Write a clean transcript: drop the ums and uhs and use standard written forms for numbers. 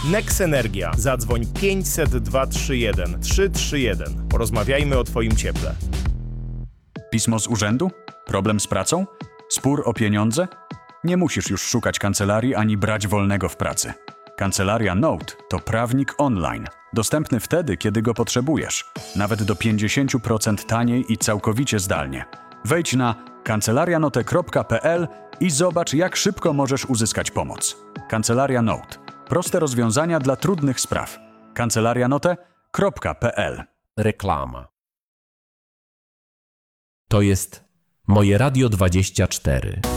Nex Energia. Zadzwoń 500 231 331. Porozmawiajmy o Twoim cieple. Pismo z urzędu? Problem z pracą? Spór o pieniądze? Nie musisz już szukać kancelarii ani brać wolnego w pracy. Kancelaria Note to prawnik online. Dostępny wtedy, kiedy go potrzebujesz. Nawet do 50% taniej i całkowicie zdalnie. Wejdź na kancelarianote.pl i zobacz, jak szybko możesz uzyskać pomoc. Kancelaria Note. Proste rozwiązania dla trudnych spraw. kancelarianote.pl. Reklama. To jest Moje Radio 24.